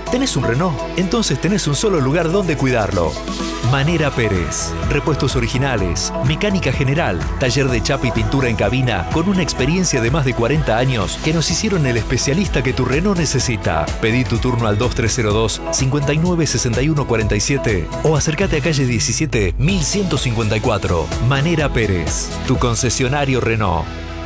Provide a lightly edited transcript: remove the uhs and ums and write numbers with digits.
¿Tenés un Renault? Entonces tenés un solo lugar donde cuidarlo. Manera Pérez. Repuestos originales, mecánica general, taller de chapa y pintura en cabina con una experiencia de más de 40 años que nos hicieron el especialista que tu Renault necesita. Pedí tu turno al 2302-596147 o acércate a calle 17 1154. Manera Pérez, tu concesionario Renault.